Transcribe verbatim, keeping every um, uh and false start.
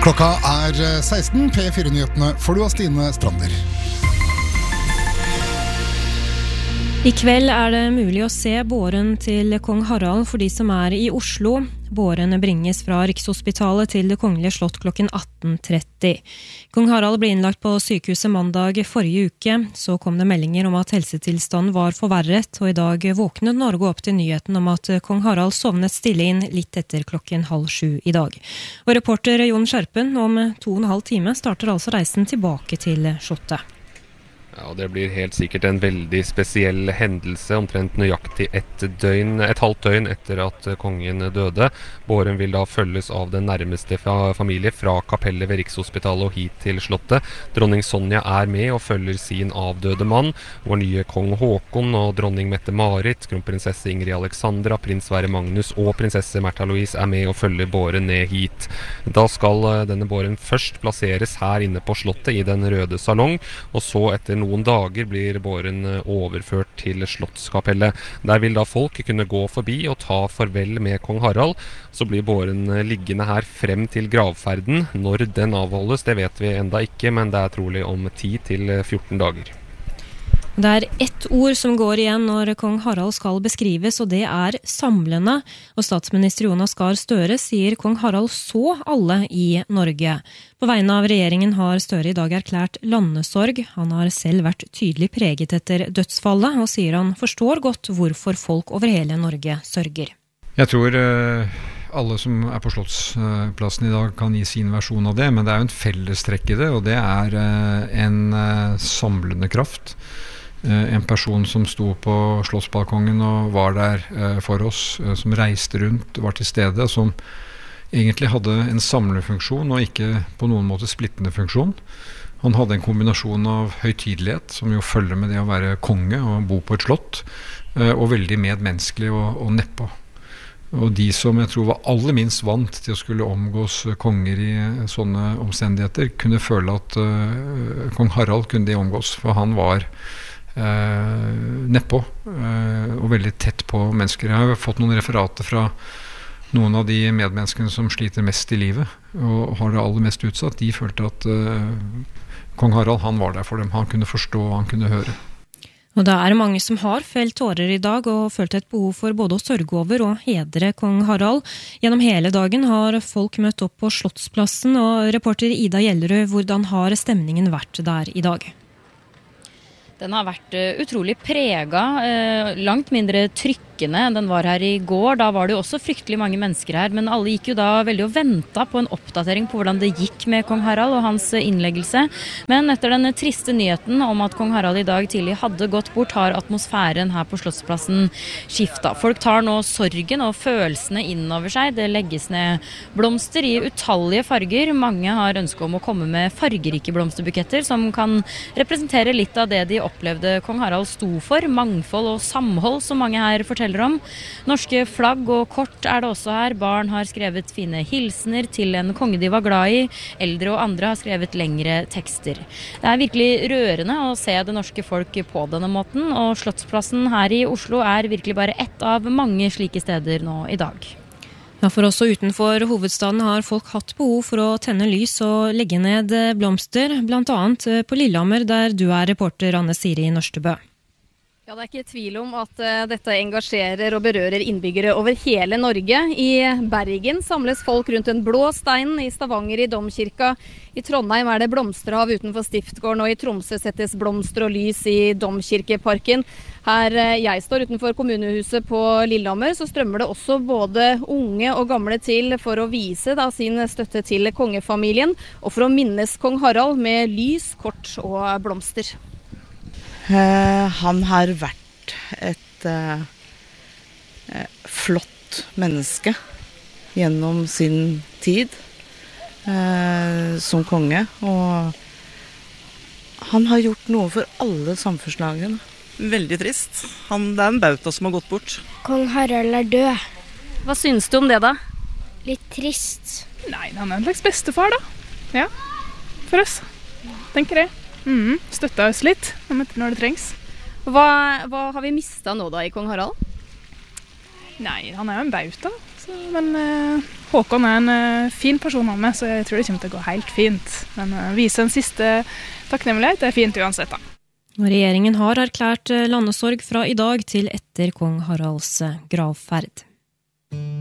Klokka er seksten, P fire-nyhetene får du av Stine Strander. I kveld er det mulig å se båren til kong Harald for de som er i Oslo. Båren bringes fra Rikshospitalet til Det Kongelige Slott klokken atten tretti. Kong Harald ble innlagt på sykehuset mandag forrige uke. Så kom det meldinger om at helsetilstanden var forverret, og i dag våknet Norge opp til nyheten om at kong Harald sovnet stille inn litt etter klokken halv sju i dag. Og reporter Jon Skjerpen, om to og en halv time starter altså reisen tilbake til slottet. Ja, det blir helt sikkert en veldig spesiell hendelse, omtrent nøyaktig et døgn, et halvt døgn etter at kongen døde. Båren vil da følges av den nærmeste familie fra kapellet ved Rikshospitalet og hit til slottet. Dronning Sonja er med og følger sin avdøde mann, vår nye kong Håkon og dronning Mette-Marit, kronprinsesse Ingrid Alexandra, prins Sverre Magnus og prinsesse Märtha Louise er med og følger båren ned hit. Da skal denne båren først plasseres her inne på slottet i den røde salong, og så etter noen Noen dager blir båren overført til Slottskapellet. Der vil da folk kunne gå forbi og ta farvel med kong Harald. Så blir båren liggende her frem til gravferden. Når den avholdes, det vet vi enda ikke, men det er trolig om ti til fjorten dager. Det er ett ord som går igjen når kong Harald skal beskrives, og det er samlende. Og statsminister Jonas Gahr Støre sier kong Harald så alle i Norge. På vegne av regjeringen har Støre i dag erklært landesorg. Han har selv vært tydelig preget etter dødsfallet, og sier han forstår godt hvorfor folk over hele Norge sørger. Jeg tror uh, alle som er på Slottsplassen i dag kan gi sin versjon av det, men det er jo en fellestrekk i det, og det er uh, en uh, samlende kraft. En person som sto på Slottsbalkongen og var der eh, for oss, eh, som reiste rundt, var til stede, som egentlig hadde en samlefunksjon og ikke på noen måte splittende funksjon. Han hadde en kombinasjon av høytidelighet, som jo følger med det å være konge og bo på et slott, eh, og veldig medmenneskelig og, og nedpå. Og de som jeg tror var aller minst vant til å skulle omgås konger i sånne omstendigheter, kunne føle at eh, kong Harald kunne de omgås, for han var Uh, nedpå uh, og veldig tett på mennesker. Jeg har fått noen referater fra noen av de medmenneskene som sliter mest i livet og har det aller mest utsatt. De følte at uh, kong Harald, han var der for dem. Han kunne forstå, han kunne høre. Og det er mange som har felt tårer i dag og følt et behov for både å sørge over og hedre kong Harald. Gjennom hele dagen har folk møtt opp på Slottsplassen, og reporter Ida Gjellerød, hvordan har stemningen vært der i dag? Den har vært utrolig preget, langt mindre trykkende enn den var her i går. Da var det jo også fryktelig mange mennesker her, men alle gikk jo da veldig og ventet på en oppdatering på hvordan det gikk med kong Harald og hans innleggelse. Men etter den triste nyheten om at kong Harald i dag tidlig hadde gått bort, har atmosfæren her på Slottsplassen skiftet. Folk tar nå sorgen og følelsene innover seg. Det legges ned blomster i utallige farger. Mange har ønske om å komme med fargerike blomsterbuketter som kan representere litt av det de opplevde kong Harald sto for, mangfold og samhold som mange her forteller om. Norske flagg og kort er det også her. Barn har skrevet fine hilsener til en konge de var glad i. Eldre og andre har skrevet lengre tekster. Det er virkelig rørende å se det norske folk på denne måten, og Slottsplassen her i Oslo er virkelig bare ett av mange slike steder nå i dag. Ja, for også utenfor hovedstaden har folk hatt behov for å tenne lys og legge ned blomster, blant annet på Lillehammer, der du er reporter Anne Siri Nørstebø. Ja, det er ikke tvil om at uh, dette engasjerer og berører innbyggere over hele Norge. I Bergen samles folk rundt en blå stein, i Stavanger i Domkirka. I Trondheim er det blomsterhav utenfor Stiftgården, og i Tromsø settes blomster og lys i Domkirkeparken. Her uh, jeg står utenfor kommunehuset på Lillehammer, så strømmer det også både unge og gamle til for å vise da, sin støtte til kongefamilien, og for å minnes kong Harald med lys, kort og blomster. Uh, han har vært et uh, uh, flott menneske gjennom sin tid uh, som konge, og han har gjort noe for alle samfunnslagene. Veldig trist. Han, det er en bauta som har gått bort. Kong Harald er død. Hva synes du om det da? Litt trist. Nei, han er en slags bestefar da. Ja, for oss. Tenker jeg. Mm, støtta oss litt når det trengs. Hva, hva har vi mistet nå da i kong Harald? Nei, han er jo en bauta, så, men uh, Håkon er en uh, fin person han med, så jeg tror det kommer til å gå helt fint. Men uh, vise en siste takknemlighet, det er fint uansett da. Regjeringen har erklært landesorg fra i dag til etter kong Haralds gravferd.